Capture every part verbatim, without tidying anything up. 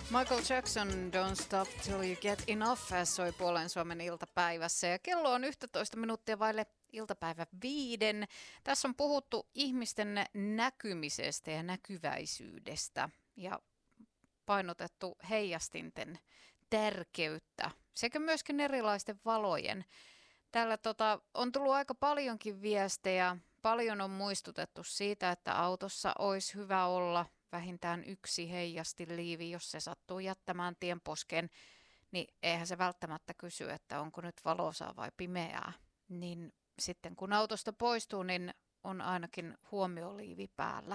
Michael Jackson, Don't Stop Till You Get Enough, soi Puolen Suomen iltapäivässä ja kello on yksitoista minuuttia vaille iltapäivä viiden. Tässä on puhuttu ihmisten näkymisestä ja näkyväisyydestä ja painotettu heijastinten tärkeyttä sekä myöskin erilaisten valojen. Täällä tota, on tullut aika paljonkin viestejä, paljon on muistutettu siitä, että autossa olisi hyvä olla vähintään yksi heijastiliivi, jos se sattuu jättämään tienposken, niin eihän se välttämättä kysy, että onko nyt valosaa vai pimeää. Niin sitten kun autosta poistuu, niin on ainakin huomioliivi päällä.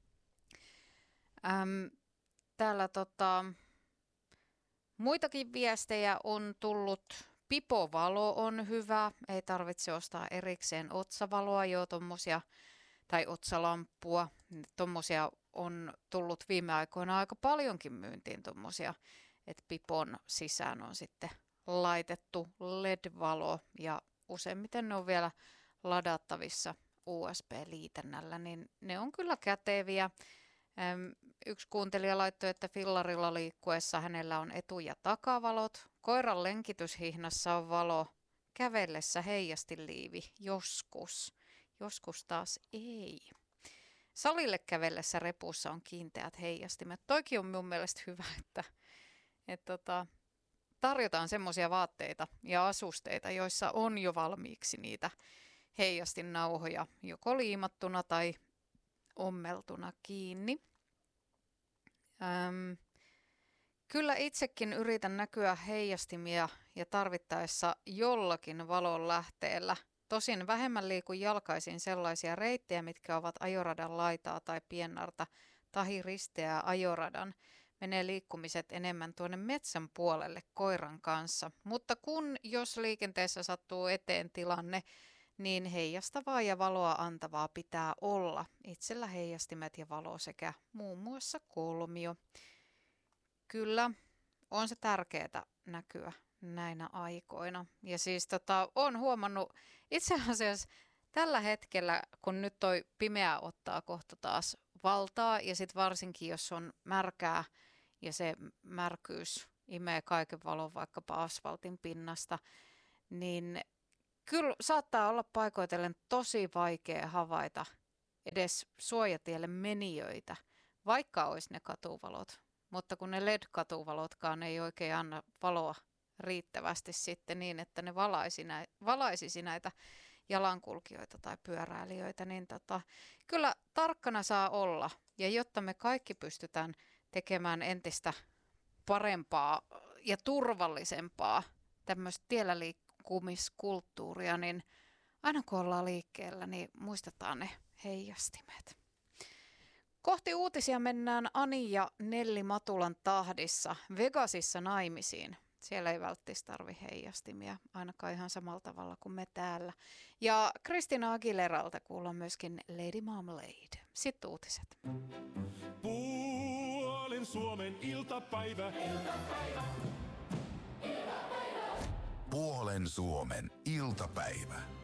Äm, täällä tota, muitakin viestejä on tullut. Pipovalo on hyvä, ei tarvitse ostaa erikseen otsavaloa jo tommosia, tai otsalamppua, tommosia on tullut viime aikoina aika paljonkin myyntiin tommosia, että pipon sisään on sitten laitettu L E D-valo ja useimmiten ne on vielä ladattavissa U S B-liitännällä, niin ne on kyllä käteviä. Yksi kuuntelija laittoi, että fillarilla liikkuessa hänellä on etu- ja takavalot. Koiran lenkityshihnassa on valo, kävellessä heijastiliivi joskus, joskus taas ei. Salille kävellessä repussa on kiinteät heijastimet. Toikin on mun mielestä hyvä, että, että tota, tarjotaan semmoisia vaatteita ja asusteita, joissa on jo valmiiksi niitä heijastinnauhoja, joko liimattuna tai ommeltuna kiinni. Öm, kyllä itsekin yritän näkyä heijastimia ja tarvittaessa jollakin valonlähteellä. Tosin vähemmän liikun jalkaisin sellaisia reittejä, mitkä ovat ajoradan laitaa tai piennarta tahi risteää ajoradan. Menee liikkumiset enemmän tuonne metsän puolelle koiran kanssa. Mutta kun jos liikenteessä sattuu eteen tilanne, niin heijastavaa ja valoa antavaa pitää olla. Itsellä heijastimet ja valo sekä muun muassa kolmio. Kyllä, on se tärkeää näkyä näinä aikoina. Ja siis tota, on huomannut itse asiassa tällä hetkellä, kun nyt toi pimeä ottaa kohta taas valtaa, ja sitten varsinkin jos on märkää ja se märkyys imee kaiken valon vaikkapa asfaltin pinnasta, niin kyllä saattaa olla paikoitellen tosi vaikea havaita edes suojatielle menijöitä, vaikka olisi ne katuvalot. Mutta kun ne L E D-katuvalotkaan ei oikein anna valoa riittävästi sitten niin, että ne valaisi näitä, valaisisi näitä jalankulkijoita tai pyöräilijöitä, niin tota, kyllä tarkkana saa olla. Ja jotta me kaikki pystytään tekemään entistä parempaa ja turvallisempaa tämmöistä tiellä liikkumiskulttuuria, niin aina kun ollaan liikkeellä, niin muistetaan ne heijastimet. Kohti uutisia mennään Ani ja Nelli Matulan tahdissa Vegasissa naimisiin. Siellä ei välttämättä tarvi heijastimia, ainakaan ihan samalla tavalla kuin me täällä. Ja Christina Aguileralta kuullaan myöskin Lady Marmalade. Sitten uutiset. Puolen Suomen iltapäivä. Iltapäivä. Iltapäivä. Puolen Suomen iltapäivä.